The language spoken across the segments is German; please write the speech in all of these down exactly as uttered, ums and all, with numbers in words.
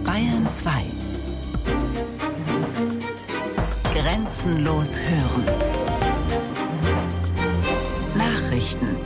Bayern zwei. Grenzenlos hören. Nachrichten.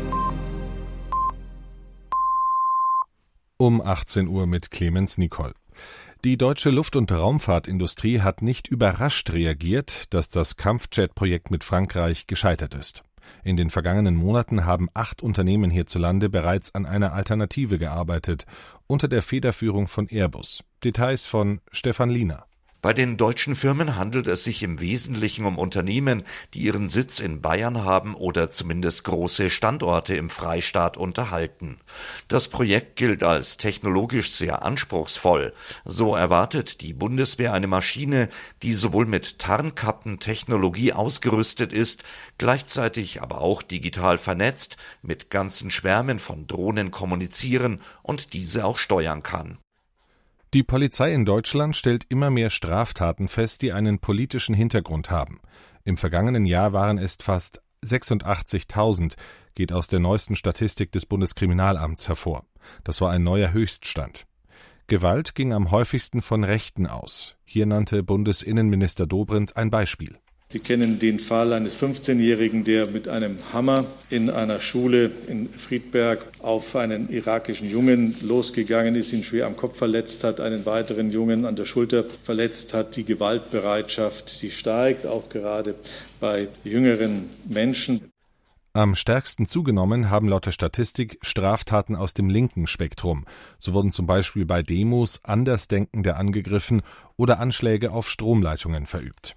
Um achtzehn Uhr mit Clemens Nicol. Die deutsche Luft- und Raumfahrtindustrie hat nicht überrascht reagiert, dass das Kampfjet-Projekt mit Frankreich gescheitert ist. In den vergangenen Monaten haben acht Unternehmen hierzulande bereits an einer Alternative gearbeitet, unter der Federführung von Airbus. Details von Stefan Liener. Bei den deutschen Firmen handelt es sich im Wesentlichen um Unternehmen, die ihren Sitz in Bayern haben oder zumindest große Standorte im Freistaat unterhalten. Das Projekt gilt als technologisch sehr anspruchsvoll. So erwartet die Bundeswehr eine Maschine, die sowohl mit Tarnkappentechnologie ausgerüstet ist, gleichzeitig aber auch digital vernetzt, mit ganzen Schwärmen von Drohnen kommunizieren und diese auch steuern kann. Die Polizei in Deutschland stellt immer mehr Straftaten fest, die einen politischen Hintergrund haben. Im vergangenen Jahr waren es fast sechsundachtzigtausend, geht aus der neuesten Statistik des Bundeskriminalamts hervor. Das war ein neuer Höchststand. Gewalt ging am häufigsten von Rechten aus. Hier nannte Bundesinnenminister Dobrindt ein Beispiel. Sie kennen den Fall eines fünfzehnjährigen, der mit einem Hammer in einer Schule in Friedberg auf einen irakischen Jungen losgegangen ist, ihn schwer am Kopf verletzt hat, einen weiteren Jungen an der Schulter verletzt hat. Die Gewaltbereitschaft, sie steigt, auch gerade bei jüngeren Menschen. Am stärksten zugenommen haben laut der Statistik Straftaten aus dem linken Spektrum. So wurden zum Beispiel bei Demos Andersdenkende angegriffen oder Anschläge auf Stromleitungen verübt.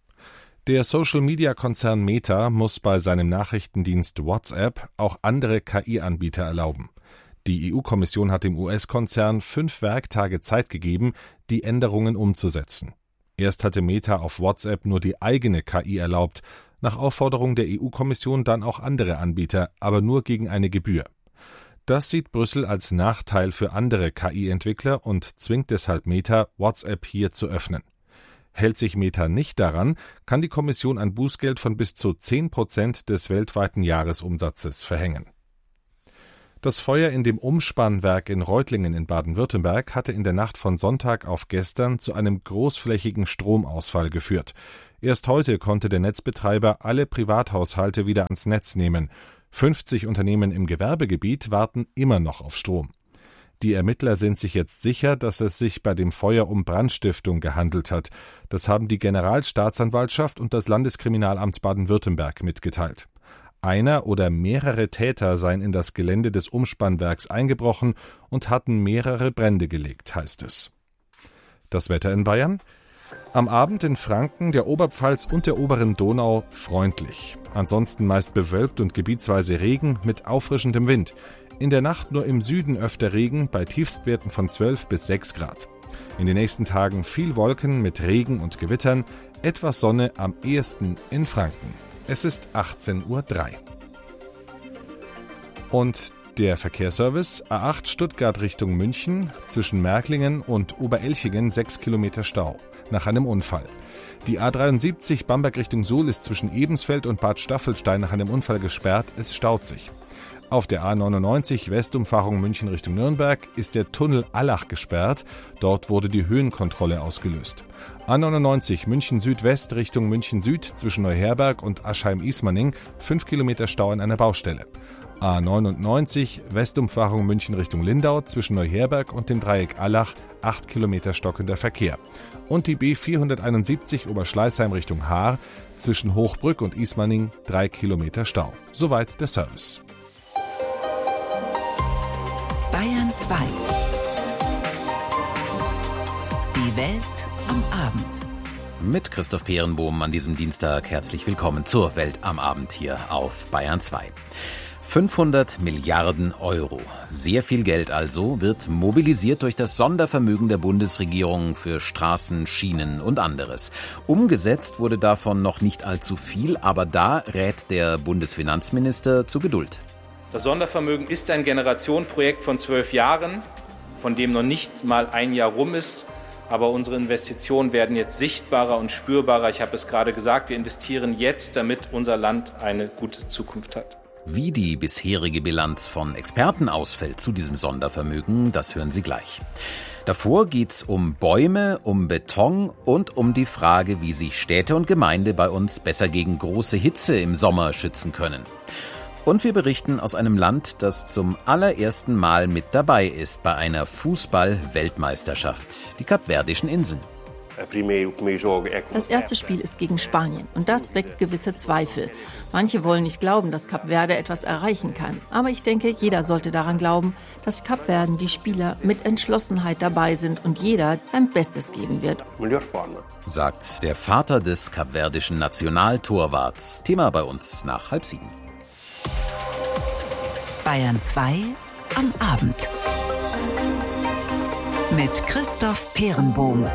Der Social-Media-Konzern Meta muss bei seinem Nachrichtendienst WhatsApp auch andere K I-Anbieter erlauben. Die E U-Kommission hat dem U S-Konzern fünf Werktage Zeit gegeben, die Änderungen umzusetzen. Erst hatte Meta auf WhatsApp nur die eigene K I erlaubt, nach Aufforderung der E U-Kommission dann auch andere Anbieter, aber nur gegen eine Gebühr. Das sieht Brüssel als Nachteil für andere K I-Entwickler und zwingt deshalb Meta, WhatsApp hier zu öffnen. Hält sich Meta nicht daran, kann die Kommission ein Bußgeld von bis zu zehn Prozent des weltweiten Jahresumsatzes verhängen. Das Feuer in dem Umspannwerk in Reutlingen in Baden-Württemberg hatte in der Nacht von Sonntag auf gestern zu einem großflächigen Stromausfall geführt. Erst heute konnte der Netzbetreiber alle Privathaushalte wieder ans Netz nehmen. fünfzig Unternehmen im Gewerbegebiet warten immer noch auf Strom. Die Ermittler sind sich jetzt sicher, dass es sich bei dem Feuer um Brandstiftung gehandelt hat. Das haben die Generalstaatsanwaltschaft und das Landeskriminalamt Baden-Württemberg mitgeteilt. Einer oder mehrere Täter seien in das Gelände des Umspannwerks eingebrochen und hatten mehrere Brände gelegt, heißt es. Das Wetter in Bayern? Am Abend in Franken, der Oberpfalz und der oberen Donau freundlich. Ansonsten meist bewölkt und gebietsweise Regen mit auffrischendem Wind. In der Nacht nur im Süden öfter Regen bei Tiefstwerten von zwölf bis sechs Grad. In den nächsten Tagen viel Wolken mit Regen und Gewittern, etwas Sonne am ehesten in Franken. Es ist achtzehn Uhr drei. Und der Verkehrsservice A acht Stuttgart Richtung München, zwischen Märklingen und Oberelchingen sechs Kilometer Stau, nach einem Unfall. Die A dreiundsiebzig Bamberg Richtung Suhl ist zwischen Ebensfeld und Bad Staffelstein nach einem Unfall gesperrt, es staut sich. Auf der A neunundneunzig Westumfahrung München Richtung Nürnberg ist der Tunnel Allach gesperrt. Dort wurde die Höhenkontrolle ausgelöst. A neunundneunzig München Südwest Richtung München Süd zwischen Neuherberg und Aschheim-Ismaning fünf Kilometer Stau an einer Baustelle. A neunundneunzig Westumfahrung München Richtung Lindau zwischen Neuherberg und dem Dreieck Allach acht Kilometer stockender Verkehr. Und die B vierhunderteinundsiebzig Oberschleißheim Richtung Haar zwischen Hochbrück und Ismaning drei Kilometer Stau. Soweit der Service. Bayern zwei. Die Welt am Abend. Mit Christoph Peerenbohm an diesem Dienstag herzlich willkommen zur Welt am Abend hier auf Bayern zwei. fünfhundert Milliarden Euro. Sehr viel Geld also wird mobilisiert durch das Sondervermögen der Bundesregierung für Straßen, Schienen und anderes. Umgesetzt wurde davon noch nicht allzu viel, aber da rät der Bundesfinanzminister zu Geduld. Das Sondervermögen ist ein Generationenprojekt von zwölf Jahren, von dem noch nicht mal ein Jahr rum ist. Aber unsere Investitionen werden jetzt sichtbarer und spürbarer. Ich habe es gerade gesagt, wir investieren jetzt, damit unser Land eine gute Zukunft hat. Wie die bisherige Bilanz von Experten ausfällt zu diesem Sondervermögen, das hören Sie gleich. Davor geht's um Bäume, um Beton und um die Frage, wie sich Städte und Gemeinde bei uns besser gegen große Hitze im Sommer schützen können. Und wir berichten aus einem Land, das zum allerersten Mal mit dabei ist bei einer Fußball-Weltmeisterschaft, die Kapverdischen Inseln. Das erste Spiel ist gegen Spanien und das weckt gewisse Zweifel. Manche wollen nicht glauben, dass Kap Verde etwas erreichen kann. Aber ich denke, jeder sollte daran glauben, dass Kap Verden die Spieler mit Entschlossenheit dabei sind und jeder sein Bestes geben wird. Sagt der Vater des kapverdischen Nationaltorwarts. Thema bei uns nach halb sieben. Bayern zwei am Abend. Mit Christoph Peerenbohm.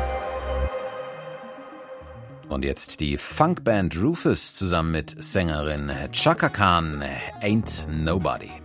Und jetzt die Funkband Rufus zusammen mit Sängerin Chaka Khan, Ain't Nobody.